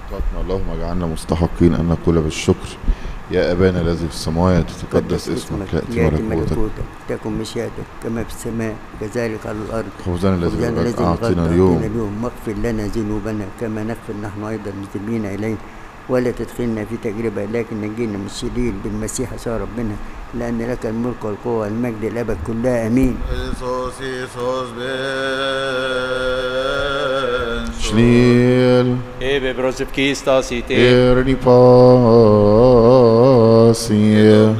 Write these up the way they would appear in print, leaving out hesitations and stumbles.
صدقاتنا. اللهم اجعلنا مستحقين أن نقول بالشكر: يا أبانا الذي في السماوات تتقدس اسمك، يأتي ملكوتك، تكن مشيئتك كما في السماء كذلك على الأرض. خبزنا الذي أعطينا اليوم واغفر لنا ذنوبنا كما نغفر نحن أيضا المذنبين إلينا، ولا تدخلنا في تجربة لكن نجينا من الشرير بالمسيح يسوع ربنا، لأن لك الملك والقوة والمجد الأبد كلها آمين. Schneel, Ebe brosipkistas ite. erni pasie.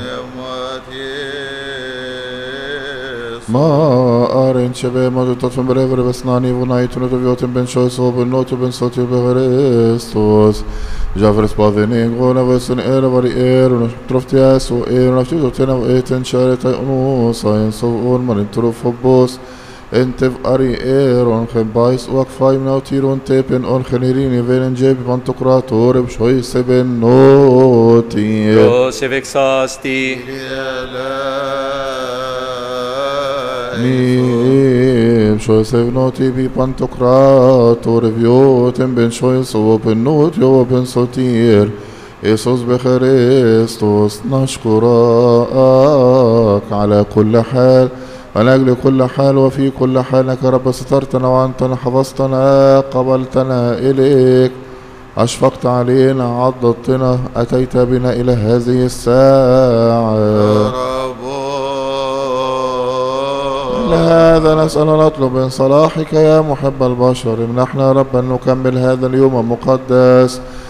ما أرين شبه ما تطفن بريفر بسناني ونايتون تبيوتن بن شويس وبن نوتو بن صوتي بغريستوس جافرس باذيني غونا ويسن إير وري إير ونشترفتياس وإير نفتيتو تنا وإيتن شارتا أنوصا ينصفون من انترو فبوس انتف أري إير خبايس وقفاي مناوتيرون تيبن خنيريني فيلن جيبي بانتقراتور بشويس بن نوتي Prosevexasti. شوي سيفنوتي بي بانتوكراتور فيوتن بن شوي صو بن نوت يو بن صوتير إيسوس بخريستوس نشكرك على كل حال من أجل كل حال وفي كل حال إنك رب سترتنا وأنت حفظتنا قبلتنا إليك أشفقت علينا عضدتنا أتيت بنا إلى هذه الساعة. هذا نسأل ونطلب من صلاحك يا محب البشر، امنحنا ربا نكمل هذا اليوم المقدس